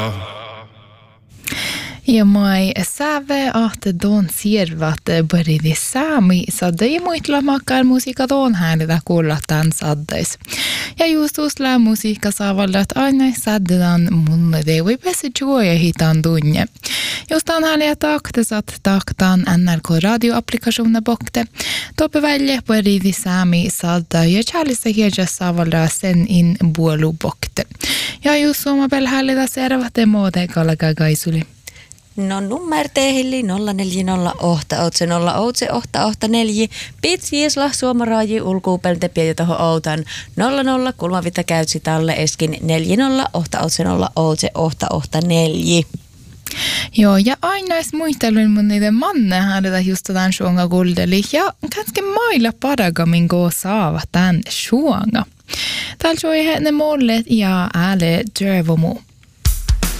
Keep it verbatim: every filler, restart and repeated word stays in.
Ja mai säve ahte don sirvat börjidi saami sadde ja muitla makkar musiikka don häälitä kuullataan saddais. Ja just usla musiikka saavaldat aina saddedan mun devoi pesi juoja hitan tunne. Just on hääliä taktesat taktaan N R K-radioapplikationna bokte. Toppe välje börjidi saami sadda ja chälistä hirja saavalda sen in buolu bokte. Ja just suoma pel häälitä servate muote kallega gaisuli. No nummer tehilli nolla neljä nolla ohta outse nolla outse ohta ohta neljä. Pits jiesla suomaraaji ulkuupelte pieti tohon outan. Nolla nolla kulmavita käytsi talle eskin neljä nolla ohta outse nolla outse ohta ohta neljä. Joo, ja aina edes muistelin mun niiden manne hänellä just tämän suonga kuldeli. Ja kanske mailla paraga minko saava tämän suonga. Täällä soi ne mollet ja ääle työvomu.